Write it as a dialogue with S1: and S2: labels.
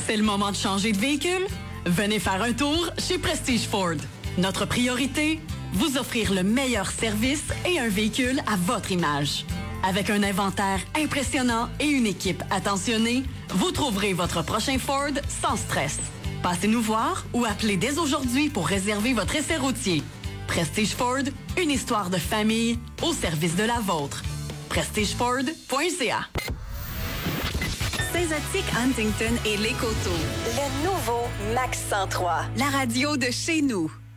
S1: C'est le moment de changer de véhicule? Venez faire un tour chez Prestige Ford. Notre priorité, vous offrir le meilleur service et un véhicule à votre image. Avec un inventaire impressionnant et une équipe attentionnée, vous trouverez votre prochain Ford sans stress. Passez nous voir ou appelez dès aujourd'hui pour réserver votre essai routier. Prestige Ford, une histoire de famille au service de la vôtre. prestigeford.ca.
S2: Saint-Zotique, Huntington et Les Coteaux. Le nouveau Max 103. La radio de chez nous.